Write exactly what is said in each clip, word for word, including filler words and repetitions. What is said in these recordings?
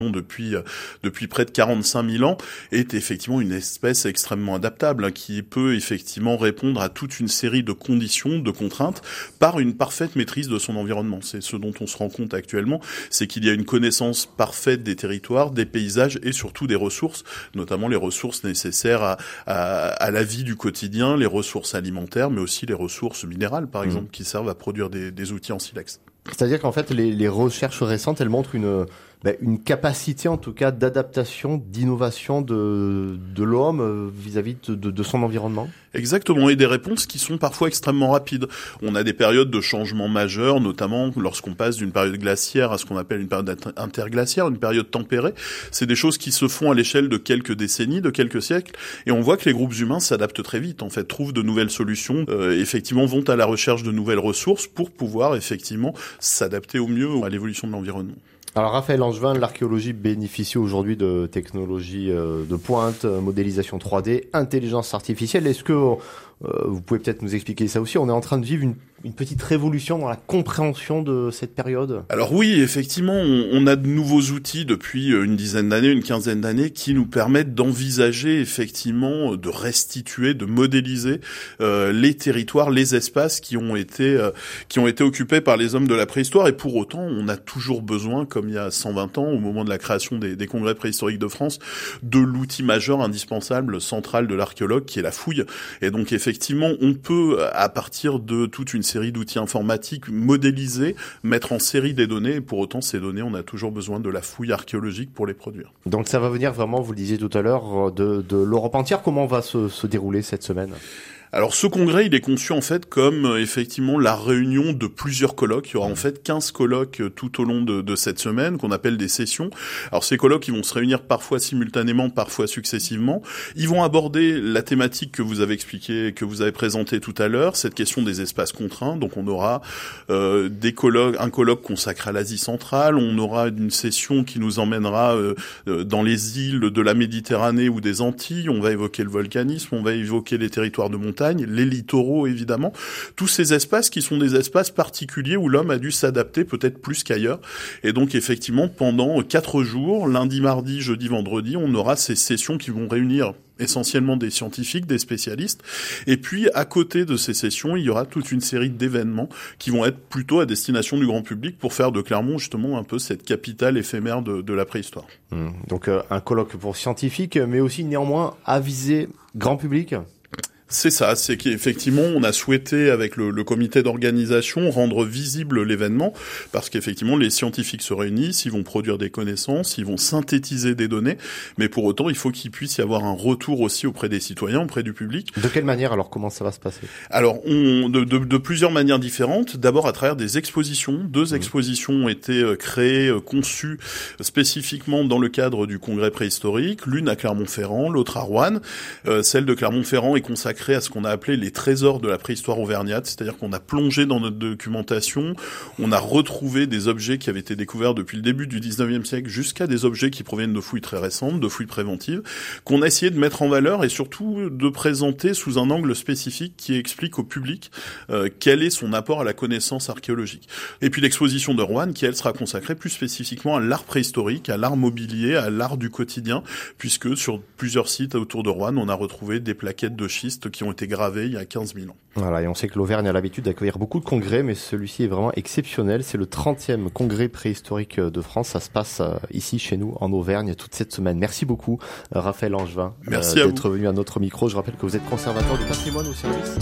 depuis depuis près de quarante-cinq mille ans, est effectivement une espèce extrêmement adaptable, hein, qui peut effectivement répondre à toute une série de conditions, de contraintes, par une parfaite maîtrise de son environnement. C'est ce dont on se rend compte actuellement, c'est qu'il y a une connaissance parfaite des territoires, des paysages et surtout des ressources, notamment les ressources nécessaires à, à, à la vie du quotidien, les ressources alimentaires, mais aussi les ressources minérales, par exemple, mmh. qui servent à produire des, des outils en silex. C'est-à-dire qu'en fait, les, les recherches récentes, elles montrent une... Ben, une capacité en tout cas d'adaptation, d'innovation de, de l'homme vis-à-vis de, de, de son environnement. Exactement, et des réponses qui sont parfois extrêmement rapides. On a des périodes de changement majeurs, notamment lorsqu'on passe d'une période glaciaire à ce qu'on appelle une période interglaciaire, une période tempérée. C'est des choses qui se font à l'échelle de quelques décennies, de quelques siècles, et on voit que les groupes humains s'adaptent très vite, en fait, trouvent de nouvelles solutions, euh, effectivement vont à la recherche de nouvelles ressources pour pouvoir effectivement s'adapter au mieux à l'évolution de l'environnement. Alors Raphaël Angevin, l'archéologie bénéficie aujourd'hui de technologies de pointe, modélisation trois D, intelligence artificielle. Est-ce que euh, vous pouvez peut-être nous expliquer ça aussi? On est en train de vivre une, une petite révolution dans la compréhension de cette période. Alors oui, effectivement, on, on a de nouveaux outils depuis une dizaine d'années, une quinzaine d'années, qui nous permettent d'envisager effectivement, de restituer, de modéliser euh, les territoires, les espaces qui ont été euh, qui ont été occupés par les hommes de la préhistoire. Et pour autant, on a toujours besoin, comme il y a cent vingt ans, au moment de la création des, des congrès préhistoriques de France, de l'outil majeur indispensable, central de l'archéologue, qui est la fouille. Et donc effectivement, on peut, à partir de toute une série d'outils informatiques, modéliser, mettre en série des données, et pour autant, ces données, on a toujours besoin de la fouille archéologique pour les produire. Donc ça va venir vraiment, vous le disiez tout à l'heure, de, de l'Europe entière. Comment va se, se dérouler cette semaine ? Alors ce congrès, il est conçu en fait comme euh, effectivement la réunion de plusieurs colloques. Il y aura en fait quinze colloques euh, tout au long de, de cette semaine qu'on appelle des sessions. Alors ces colloques, ils vont se réunir parfois simultanément, parfois successivement. Ils vont aborder la thématique que vous avez expliquée, que vous avez présentée tout à l'heure, cette question des espaces contraints. Donc on aura euh, des colloques, un colloque consacré à l'Asie centrale. On aura une session qui nous emmènera euh, dans les îles de la Méditerranée ou des Antilles. On va évoquer le volcanisme, on va évoquer les territoires de montagne, les littoraux évidemment, tous ces espaces qui sont des espaces particuliers où l'homme a dû s'adapter peut-être plus qu'ailleurs. Et donc effectivement, pendant quatre jours, lundi, mardi, jeudi, vendredi, on aura ces sessions qui vont réunir essentiellement des scientifiques, des spécialistes. Et puis, à côté de ces sessions, il y aura toute une série d'événements qui vont être plutôt à destination du grand public pour faire de Clermont, justement, un peu cette capitale éphémère de, de la préhistoire. Mmh. Donc, euh, un colloque pour scientifiques, mais aussi néanmoins à viser grand public ? C'est ça, c'est qu'effectivement, on a souhaité, avec le, le comité d'organisation, rendre visible l'événement, parce qu'effectivement, les scientifiques se réunissent, ils vont produire des connaissances, ils vont synthétiser des données, mais pour autant, il faut qu'il puisse y avoir un retour aussi auprès des citoyens, auprès du public. De quelle manière, alors, comment ça va se passer ? Alors, on, de, de, de plusieurs manières différentes. D'abord, à travers des expositions. Deux mmh. expositions ont été créées, conçues spécifiquement dans le cadre du congrès préhistorique, l'une à Clermont-Ferrand, l'autre à Roanne. Euh, celle de Clermont-Ferrand est consacrée à ce qu'on a appelé les trésors de la préhistoire auvergnate, c'est-à-dire qu'on a plongé dans notre documentation, on a retrouvé des objets qui avaient été découverts depuis le début du dix-neuvième siècle jusqu'à des objets qui proviennent de fouilles très récentes, de fouilles préventives, qu'on a essayé de mettre en valeur et surtout de présenter sous un angle spécifique qui explique au public euh, quel est son apport à la connaissance archéologique. Et puis l'exposition de Roanne qui, elle, sera consacrée plus spécifiquement à l'art préhistorique, à l'art mobilier, à l'art du quotidien, puisque sur plusieurs sites autour de Roanne, on a retrouvé des plaquettes de schiste qui ont été gravés il y a quinze mille ans. Voilà, et on sait que l'Auvergne a l'habitude d'accueillir beaucoup de congrès, mais celui-ci est vraiment exceptionnel. C'est le trentième congrès préhistorique de France. Ça se passe ici, chez nous, en Auvergne, toute cette semaine. Merci beaucoup, Raphaël Angevin, Merci euh, à d'être vous. venu à notre micro. Je rappelle que vous êtes conservateur du patrimoine au service.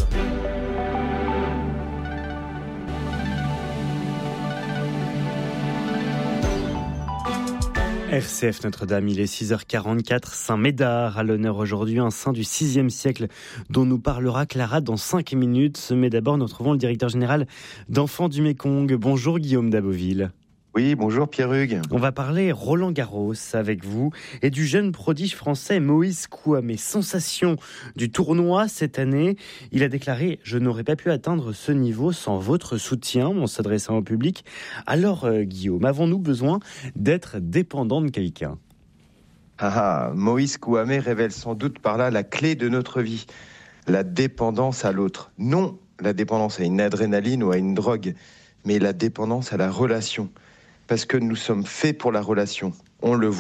R C F Notre-Dame, il est six heures quarante-quatre, Saint-Médard à l'honneur aujourd'hui, un saint du sixième siècle dont nous parlera Clara dans cinq minutes. Mais d'abord, nous retrouvons le directeur général d'Enfants du Mékong. Bonjour Guillaume Daboville. Oui, bonjour Pierre-Hugues. On va parler Roland Garros avec vous et du jeune prodige français Moïse Kouamé. Sensation du tournoi cette année. Il a déclaré « Je n'aurais pas pu atteindre ce niveau sans votre soutien » en s'adressant au public. Alors euh, Guillaume, avons-nous besoin d'être dépendant de quelqu'un ? Ah, Moïse Kouamé révèle sans doute par là la clé de notre vie. La dépendance à l'autre. Non la dépendance à une adrénaline ou à une drogue, mais la dépendance à la relation. Parce que nous sommes faits pour la relation. On le